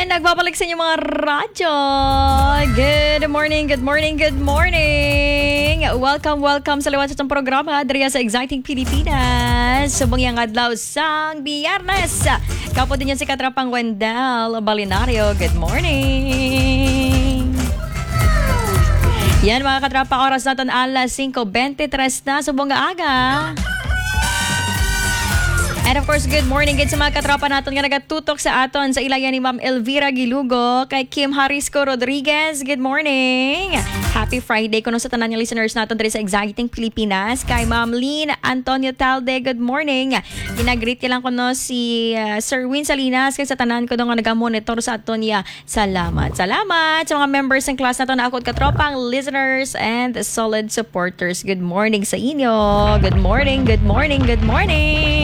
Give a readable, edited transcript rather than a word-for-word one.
nagbabalik sa inyong mga radyo. Good morning, good morning, good morning. Welcome sa liwan sa itong programa Adria sa Exciting Pilipinas. Subong yang adlaw sang Biyernes. Kapo din yan si Katrapang Wendell Balinario. Good morning. Yan mga katrapa, oras natin alas 5:23 na. Subong aga. And of course, good morning sa mga katropa natin nga nagatutok sa aton sa ilayan ni Ma'am Elvira Gilugo, kay Kim Harisco Rodriguez. Good morning! Happy Friday kuno sa tanan ng listeners natin diri sa Exciting Pilipinas. Kay Ma'am Lynn Antonio Talde, good morning. Ginagreet lang kuno si Sir Win Salinas kay sa tanan ko nga nagamonitor sa aton niya. Salamat sa mga members ng class nato na ako at katropang listeners and solid supporters. Good morning sa inyo. Good morning.